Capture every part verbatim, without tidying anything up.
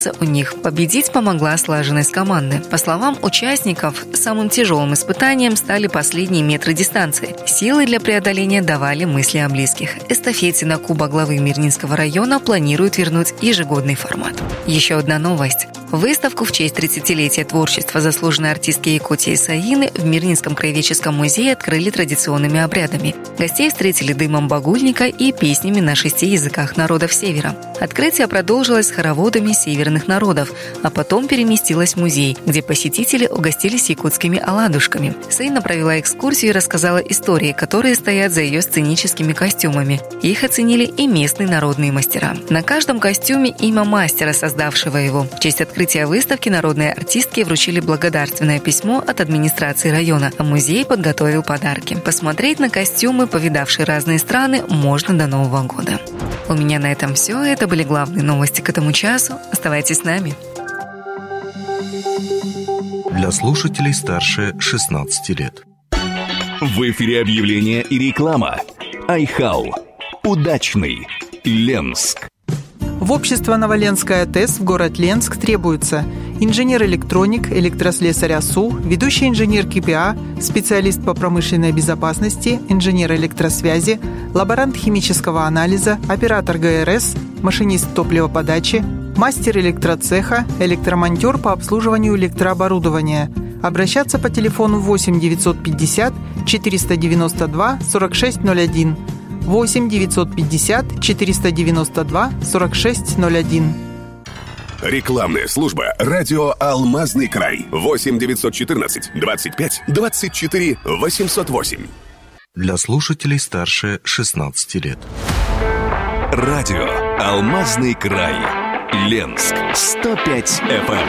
у них. Победить помогла слаженность команды. По словам участников, самым тяжелым испытанием стали последние метры дистанции. Силы для преодоления давали мысли о близких. Эстафете на Кубок главы Мирнинского района планируют вернуть ежегодный формат. Еще одна новость. Выставку в честь тридцатилетия творчества заслуженной артистки Якутии Саины в Мирнинском краеведческом музее открыли традиционными обрядами. Гостей встретили дымом багульника и песнями на шести языках народов Севера. Открытие продолжилось с хороводами северных народов, а потом переместилось в музей, где посетители угостились якутскими оладушками. Саина провела экскурсию и рассказала истории, которые стоят за ее сценическими костюмами. Их оценили и местные народные мастера. На каждом костюме имя мастера, создавшего его. В честь открытия Открытия выставки народные артистки вручили благодарственное письмо от администрации района, а музей подготовил подарки. Посмотреть на костюмы, повидавшие разные страны, можно до Нового года. У меня на этом все. Это были главные новости к этому часу. Оставайтесь с нами. Для слушателей старше шестнадцати лет. В эфире объявления и реклама. Айхау. Удачный. Ленск. В общество Новоленская ТЭС в город Ленск требуется инженер-электроник, электрослесарь АСУ, ведущий инженер КПА, специалист по промышленной безопасности, инженер электросвязи, лаборант химического анализа, оператор ГРС, машинист топливоподачи, мастер электроцеха, электромонтер по обслуживанию электрооборудования. Обращаться по телефону восемь девятьсот пятьдесят четыреста девяносто два сорок шесть ноль один. восемь девятьсот пятьдесят четыреста девяносто два сорок шесть ноль один. Рекламная служба «Радио Алмазный край». восемь девятьсот четырнадцать двадцать пять двадцать четыре восемьсот восемь. Для слушателей старше шестнадцати лет. Радио Алмазный край. Ленск сто пять эф эм.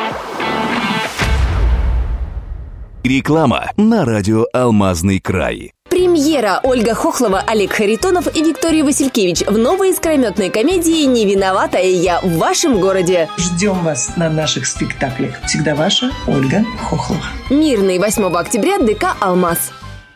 Реклама на радио Алмазный край. Премьера. Ольга Хохлова, Олег Харитонов и Виктория Василькевич в новой искрометной комедии «Не виноватая я» в вашем городе. Ждем вас на наших спектаклях. Всегда ваша Ольга Хохлова. Мирный, восьмого октября, ДК «Алмаз».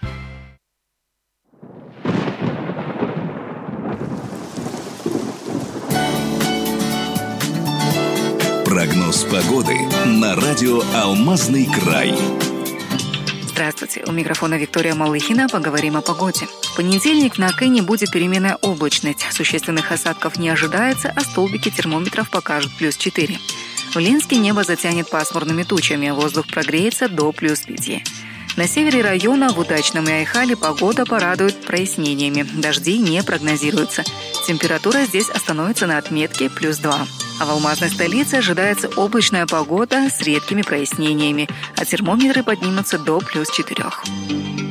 Прогноз погоды на радио Алмазный край. Здравствуйте, у микрофона Виктория Малыхина. Поговорим о погоде. В понедельник на Акэне будет переменная облачность. Существенных осадков не ожидается, а столбики термометров покажут плюс четыре. В Ленске небо затянет пасмурными тучами, а воздух прогреется до плюс пяти. На севере района в Удачном и Айхале погода порадует прояснениями. Дождей не прогнозируется. Температура здесь остановится на отметке плюс два. А в алмазной столице ожидается облачная погода с редкими прояснениями, а термометры поднимутся до плюс четырех.